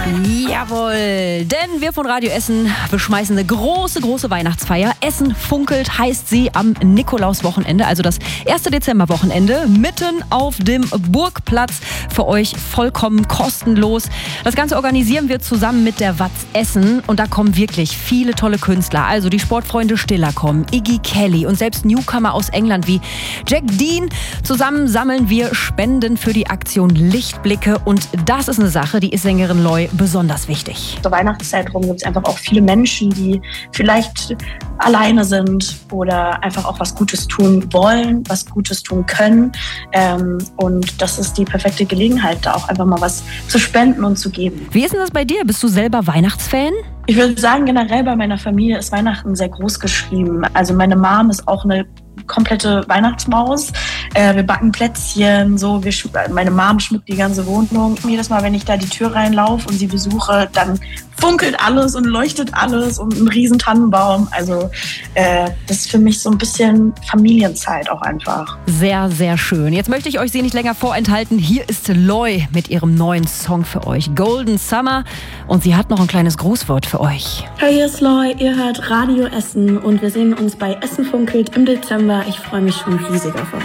Jawohl, denn wir von Radio Essen beschmeißen eine große Weihnachtsfeier. Essen funkelt heißt sie am Nikolauswochenende, also das 1. Dezemberwochenende, mitten auf dem Burgplatz. Für euch vollkommen kostenlos. Das Ganze organisieren wir zusammen mit der Watz Essen und da kommen wirklich viele tolle Künstler. Also die Sportfreunde Stiller kommen, Iggy Kelly und selbst Newcomer aus England wie Jack Dean. Zusammen sammeln wir Spenden für die Aktion Lichtblicke und das ist eine Sache, die ist Sängerin Loi besonders wichtig. Zur Weihnachtszeit rum gibt es einfach auch viele Menschen, die vielleicht alleine sind oder einfach auch was Gutes tun wollen, was Gutes tun können. Und das ist die perfekte Gelegenheit, da auch einfach mal was zu spenden und zu geben. Wie ist denn das bei dir? Bist du selber Weihnachtsfan? Ich würde sagen, generell bei meiner Familie ist Weihnachten sehr groß geschrieben. Also meine Mom ist auch eine komplette Weihnachtsmaus. Wir backen Plätzchen, so. Meine Mom schmückt die ganze Wohnung. Jedes Mal, wenn ich da die Tür reinlaufe und sie besuche, dann funkelt alles und leuchtet alles und ein riesen Tannenbaum. Also das ist für mich so ein bisschen Familienzeit auch einfach. Sehr, sehr schön. Jetzt möchte ich euch sie nicht länger vorenthalten. Hier ist Loi mit ihrem neuen Song für euch, Golden Summer. Und sie hat noch ein kleines Grußwort für euch. Hey, hier ist Loi, ihr hört Radio Essen und wir sehen uns bei Essen funkelt im Dezember. Ich freue mich schon riesig auf euch.